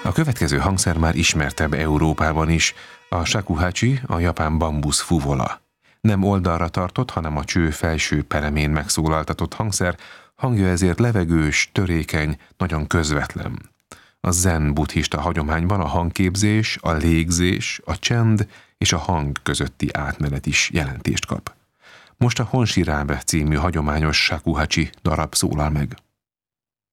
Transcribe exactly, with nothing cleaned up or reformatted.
A következő hangszer már ismertebb Európában is, a shakuhachi, a japán bambusz fuvola. Nem oldalra tartott, hanem a cső felső peremén megszólaltatott hangszer, hangja ezért levegős, törékeny, nagyon közvetlen. A zen buddhista hagyományban a hangképzés, a légzés, a csend és a hang közötti átmenet is jelentést kap. Most a Honshirábe című hagyományos shakuhachi darab szólal meg.